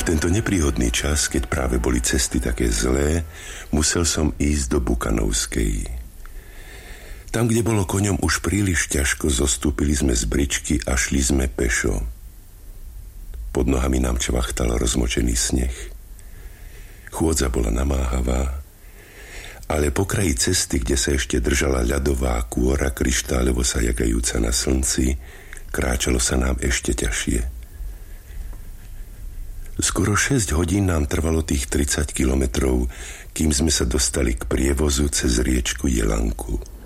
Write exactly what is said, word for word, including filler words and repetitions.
V tento nepríhodný čas, keď práve boli cesty také zlé, musel som ísť do Bukanovskej. Tam, kde bolo koňom už príliš ťažko, zostúpili sme z bričky a šli sme pešo. Pod nohami nám čvachtal rozmočený sneh. Chôdza bola namáhavá, ale po kraji cesty, kde sa ešte držala ľadová kôra, kryštáľovo sa jagajúca na slnci, kráčalo sa nám ešte ťažšie. Skoro šesť hodín nám trvalo tých tridsať kilometrov, kým sme sa dostali k prievozu cez riečku Jelanku.